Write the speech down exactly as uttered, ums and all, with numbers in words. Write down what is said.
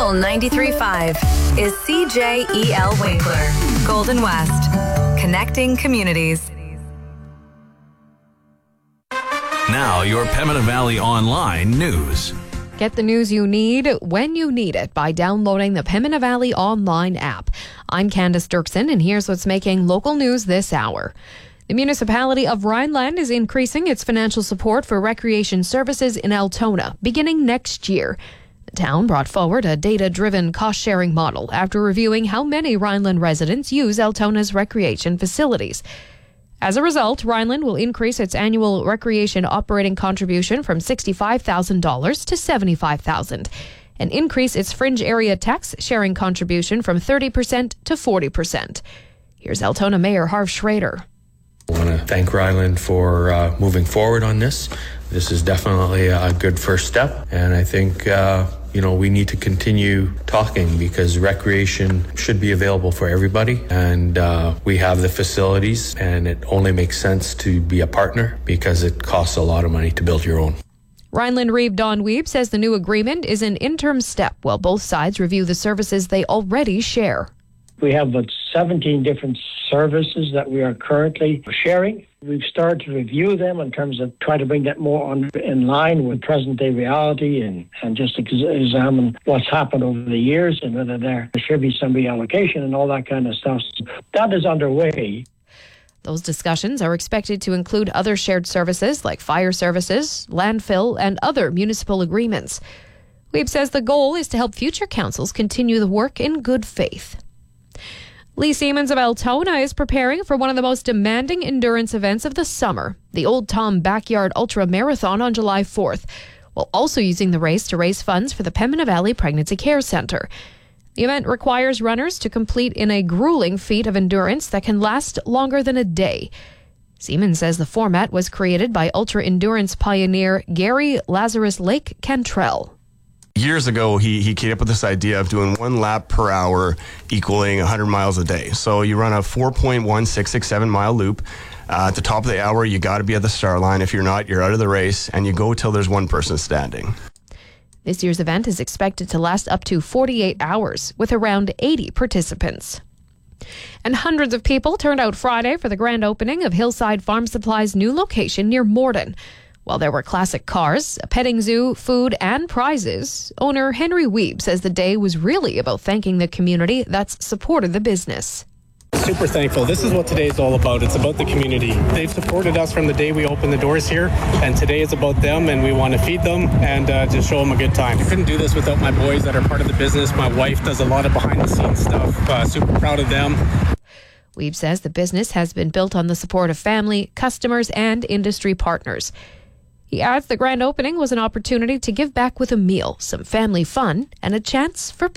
Soul ninety-three point five is C J E L Winkler, Golden West, connecting communities. Now, your Pembina Valley Online news. Get the news you need when you need it by downloading the Pembina Valley Online app. I'm Candace Dirksen, and here's what's making local news this hour. The municipality of Rhineland is increasing its financial support for recreation services in Altona beginning next year. The town brought forward a data-driven cost-sharing model after reviewing how many Rhineland residents use Altona's recreation facilities. As a result, Rhineland will increase its annual recreation operating contribution from sixty-five thousand dollars to seventy-five thousand dollars and increase its fringe area tax sharing contribution from thirty percent to forty percent. Here's Altona Mayor Harv Schrader. I want to thank Rhineland for uh, moving forward on this. This is definitely a good first step, and I think uh, you know we need to continue talking because recreation should be available for everybody, and uh, we have the facilities, and it only makes sense to be a partner because it costs a lot of money to build your own. Rhineland Reeve Don Weeb says the new agreement is an interim step while both sides review the services they already share. We have about seventeen different services that we are currently sharing. We've started to review them in terms of trying to bring that more on, in line with present-day reality and, and just ex- examine what's happened over the years and whether there should be some reallocation and all that kind of stuff. So that is underway. Those discussions are expected to include other shared services like fire services, landfill, and other municipal agreements. Weeb says the goal is to help future councils continue the work in good faith. Lee Siemens of Altona is preparing for one of the most demanding endurance events of the summer, the Old Tom Backyard Ultra Marathon on July fourth, while also using the race to raise funds for the Pembina Valley Pregnancy Care Centre. The event requires runners to complete in a grueling feat of endurance that can last longer than a day. Siemens says the format was created by ultra-endurance pioneer Gary Lazarus Lake Cantrell. Years ago, he, he came up with this idea of doing one lap per hour equaling one hundred miles a day. So you run a four point one six six seven mile loop. Uh, at the top of the hour, you got to be at the start line. If you're not, you're out of the race, and you go till there's one person standing. This year's event is expected to last up to forty-eight hours, with around eighty participants. And hundreds of people turned out Friday for the grand opening of Hillside Farm Supply's new location near Morden. While there were classic cars, a petting zoo, food, and prizes, owner Henry Weeb says the day was really about thanking the community that's supported the business. Super thankful. This is what today is all about. It's about the community. They've supported us from the day we opened the doors here, and today is about them, and we want to feed them and uh, just show them a good time. I couldn't do this without my boys that are part of the business. My wife does a lot of behind-the-scenes stuff. Uh, super proud of them. Weeb says the business has been built on the support of family, customers, and industry partners. He adds the grand opening was an opportunity to give back with a meal, some family fun, and a chance for